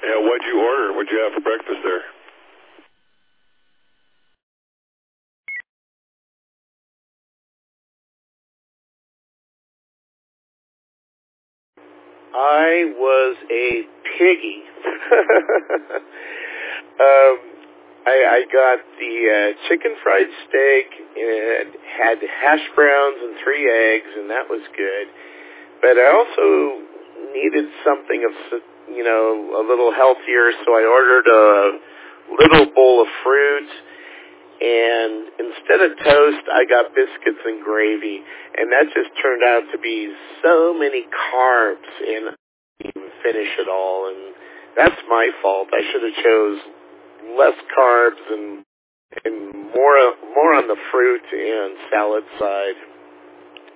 Yeah, what'd you order? What'd you have for breakfast there? I was a piggy. I got the chicken fried steak, and had hash browns and 3 eggs, and that was good. But I also needed something of, a little healthier, so I ordered a little bowl of fruit, and instead of toast, I got biscuits and gravy, and that just turned out to be so many carbs, and I didn't even finish it all, and that's my fault. I should have chose less carbs and more on the fruit and salad side.